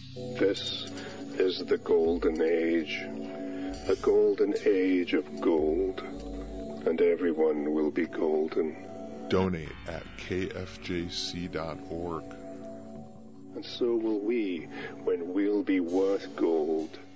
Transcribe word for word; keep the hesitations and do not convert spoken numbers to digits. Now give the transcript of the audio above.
This is the golden age, a golden age of gold, and everyone will be golden. Donate at k f j c dot org. And so will we, when we'll be worth gold.